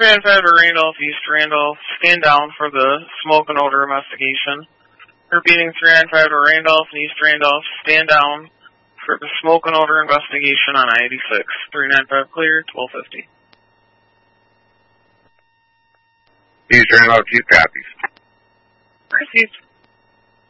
395 to Randolph, East Randolph, stand down for the smoke and odor investigation. Repeating 395 to Randolph and East Randolph, stand down for the smoke and odor investigation on I-86. 395 clear, 1250. East Randolph, 2 copies. Received.